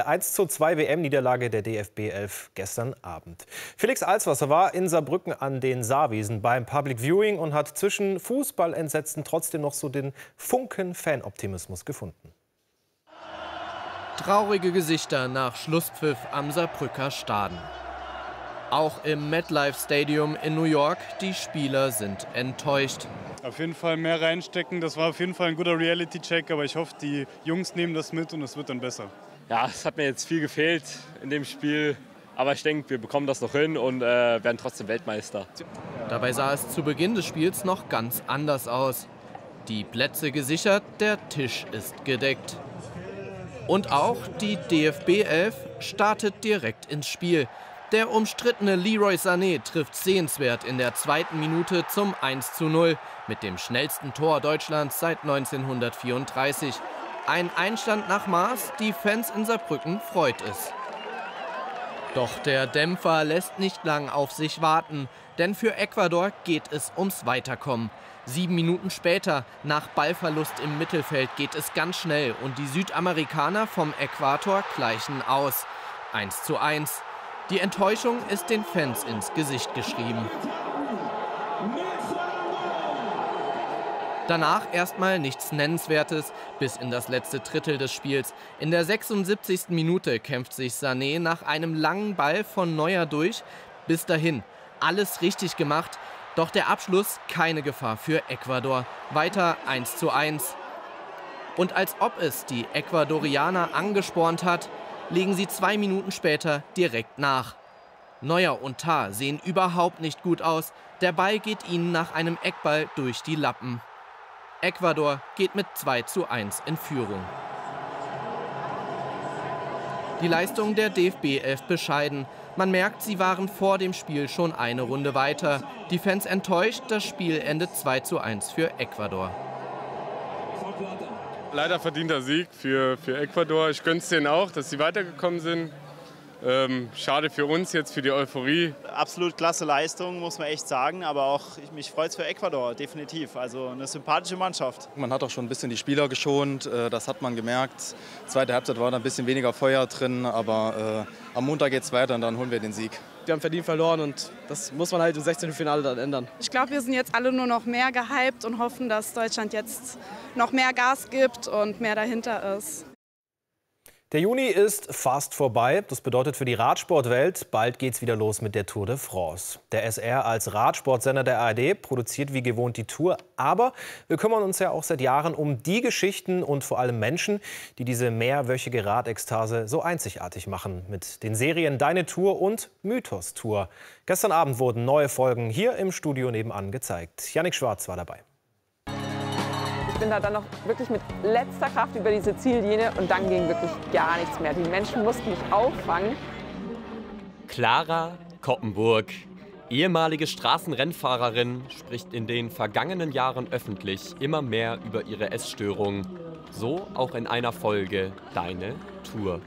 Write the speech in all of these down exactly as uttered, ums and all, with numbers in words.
eins zu zwei W M-Niederlage der D F B elf gestern Abend. Felix Alswasser war in Saarbrücken an den Saarwiesen beim Public Viewing und hat zwischen Fußballentsetzen trotzdem noch so den Funken Fanoptimismus gefunden. Traurige Gesichter nach Schlusspfiff am Saarbrücker Staden. Auch im MetLife Stadium in New York, die Spieler sind enttäuscht. Auf jeden Fall mehr reinstecken, das war auf jeden Fall ein guter Reality-Check, aber ich hoffe, die Jungs nehmen das mit und es wird dann besser. Ja, es hat mir jetzt viel gefehlt in dem Spiel, aber ich denke, wir bekommen das noch hin und äh, werden trotzdem Weltmeister. Dabei sah es zu Beginn des Spiels noch ganz anders aus. Die Plätze gesichert, der Tisch ist gedeckt. Und auch die D F B elf startet direkt ins Spiel. Der umstrittene Leroy Sané trifft sehenswert in der zweiten Minute zum eins zu null mit dem schnellsten Tor Deutschlands seit neunzehnhundertvierunddreißig. Ein Einstand nach Maß, die Fans in Saarbrücken freut es. Doch der Dämpfer lässt nicht lang auf sich warten, denn für Ecuador geht es ums Weiterkommen. Sieben Minuten später, nach Ballverlust im Mittelfeld, geht es ganz schnell und die Südamerikaner vom Äquator gleichen aus. eins zu eins. Die Enttäuschung ist den Fans ins Gesicht geschrieben. Danach erstmal nichts Nennenswertes bis in das letzte Drittel des Spiels. In der sechsundsiebzigsten Minute kämpft sich Sané nach einem langen Ball von Neuer durch. Bis dahin alles richtig gemacht, doch der Abschluss keine Gefahr für Ecuador. Weiter eins zu eins. Und als ob es die Ecuadorianer angespornt hat, legen sie zwei Minuten später direkt nach. Neuer und Tah sehen überhaupt nicht gut aus. Der Ball geht ihnen nach einem Eckball durch die Lappen. Ecuador geht mit zwei zu eins in Führung. Die Leistung der D F B elf bescheiden. Man merkt, sie waren vor dem Spiel schon eine Runde weiter. Die Fans enttäuscht, das Spiel endet zwei zu eins für Ecuador. Leider verdienter Sieg für, für Ecuador. Ich gönne es denen auch, dass sie weitergekommen sind. Ähm, schade für uns jetzt, für die Euphorie. Absolut klasse Leistung, muss man echt sagen. Aber auch ich, mich freut es für Ecuador, definitiv. Also eine sympathische Mannschaft. Man hat auch schon ein bisschen die Spieler geschont, äh, das hat man gemerkt. Zweite Halbzeit war da ein bisschen weniger Feuer drin, aber äh, am Montag geht es weiter und dann holen wir den Sieg. Wir haben verdient verloren und das muss man halt im sechzehnten Finale dann ändern. Ich glaube, wir sind jetzt alle nur noch mehr gehypt und hoffen, dass Deutschland jetzt noch mehr Gas gibt und mehr dahinter ist. Der Juni ist fast vorbei. Das bedeutet für die Radsportwelt, bald geht's wieder los mit der Tour de France. Der S R als Radsportsender der A R D produziert wie gewohnt die Tour. Aber wir kümmern uns ja auch seit Jahren um die Geschichten und vor allem Menschen, die diese mehrwöchige Radekstase so einzigartig machen. Mit den Serien Deine Tour und Mythos Tour. Gestern Abend wurden neue Folgen hier im Studio nebenan gezeigt. Jannik Schwarz war dabei. Ich bin da dann noch wirklich mit letzter Kraft über diese Ziellinie und dann ging wirklich gar nichts mehr. Die Menschen mussten mich auffangen. Clara Koppenburg, ehemalige Straßenrennfahrerin, spricht in den vergangenen Jahren öffentlich immer mehr über ihre Essstörung. So auch in einer Folge Deine Tour.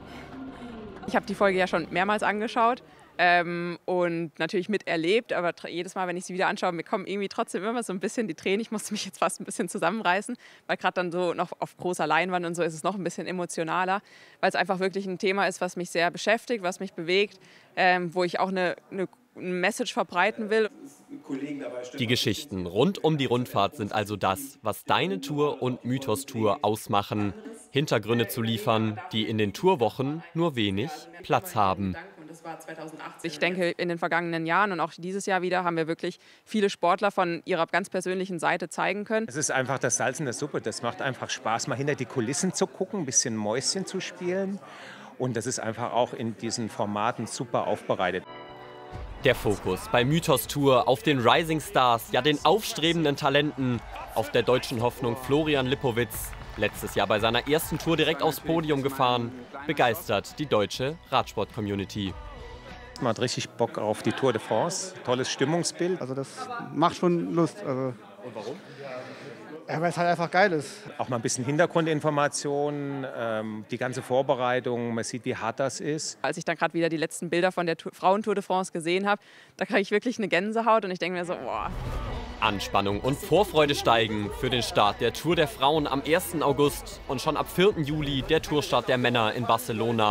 Ich habe die Folge ja schon mehrmals angeschaut. Ähm, und natürlich miterlebt, aber jedes Mal, wenn ich sie wieder anschaue, mir kommen irgendwie trotzdem immer so ein bisschen die Tränen. Ich musste mich jetzt fast ein bisschen zusammenreißen, weil gerade dann so noch auf großer Leinwand und so ist es noch ein bisschen emotionaler, weil es einfach wirklich ein Thema ist, was mich sehr beschäftigt, was mich bewegt, ähm, wo ich auch eine, eine Message verbreiten will. Die Geschichten rund um die Rundfahrt sind also das, was Deine Tour und Mythos Tour ausmachen. Hintergründe zu liefern, die in den Tourwochen nur wenig Platz haben. Ich denke, in den vergangenen Jahren und auch dieses Jahr wieder haben wir wirklich viele Sportler von ihrer ganz persönlichen Seite zeigen können. Es ist einfach das Salz in der Suppe. Das macht einfach Spaß, mal hinter die Kulissen zu gucken, ein bisschen Mäuschen zu spielen. Und das ist einfach auch in diesen Formaten super aufbereitet. Der Fokus bei Mythos Tour auf den Rising Stars, ja den aufstrebenden Talenten, auf der deutschen Hoffnung Florian Lippowitz. Letztes Jahr bei seiner ersten Tour direkt aufs Podium gefahren, begeistert die deutsche Radsport-Community. Man hat richtig Bock auf die Tour de France, tolles Stimmungsbild. Also das macht schon Lust. Also und warum? Ja, weil es halt einfach geil ist. Auch mal ein bisschen Hintergrundinformationen, ähm, die ganze Vorbereitung, man sieht, wie hart das ist. Als ich dann gerade wieder die letzten Bilder von der Frauentour de France gesehen habe, da kriege ich wirklich eine Gänsehaut und ich denke mir so, boah. Anspannung und Vorfreude steigen für den Start der Tour der Frauen am ersten August und schon ab vierten Juli der Tourstart der Männer in Barcelona.